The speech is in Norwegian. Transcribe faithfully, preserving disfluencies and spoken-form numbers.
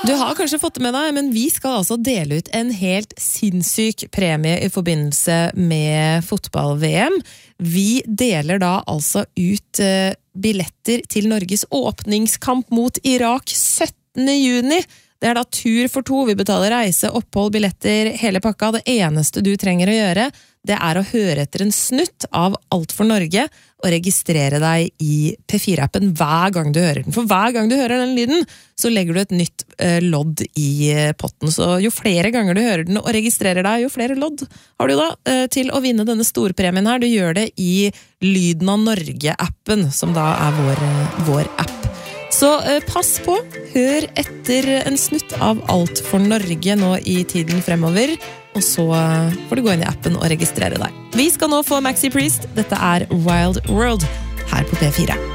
Du har kanskje fått det med deg, men vi skal altså dele ut en helt sinnssyk premie i forbindelse med fotball-V M. Vi deler da altså ut uh, billetter til Norges åpningskamp mot Irak syttende juni. Det er da tur for to. Vi betaler reise, opphold, billetter, hele pakka. Det eneste du trenger å gjøre, det er å høre etter en snutt av Alt for Norge og registrere deg i P fire-appen hver gang du hører den. For hver gang du hører den lyden, så legger du et nytt eh, lodd i eh, potten. Så jo flere ganger du hører den og registrerer deg, jo flere lodd har du da eh, til å vinne denne storpremien her. Du gjør det i Lyden av Norge-appen, som da er vår, eh, vår app. Så eh, pass på, hør etter en snutt av Alt for Norge nå i tiden fremover, og så eh, får du gå inn i appen og registrere deg. Vi skal nå få Maxi Priest. Dette er Wild World her på P fire.